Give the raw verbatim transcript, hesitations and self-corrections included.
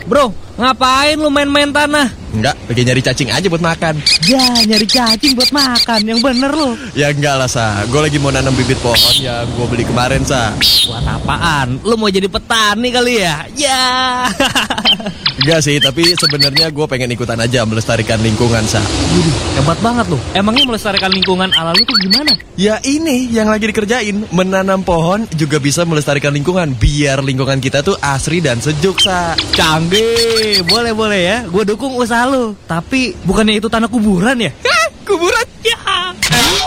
Bro, ngapain lu main-main tanah? Enggak, lagi nyari cacing aja buat makan. Ya, nyari cacing buat makan, yang bener lu. Ya enggak lah, Sa. Gue lagi mau nanam bibit pohon yang gue beli kemarin, Sa. Buat apaan? Lu mau jadi petani kali ya? Ya. Enggak sih, tapi sebenarnya gue pengen ikutan aja melestarikan lingkungan, Sa. Waduh, hebat banget lu. Emangnya melestarikan lingkungan ala lu tuh gimana? Ya ini yang lagi dikerjain. Menanam pohon juga bisa melestarikan lingkungan, biar lingkungan kita tuh asri dan sejuk, Sa. Canggih, boleh-boleh ya. Gue dukung usaha lu. Tapi bukannya itu tanah kuburan ya? Hah, kuburan?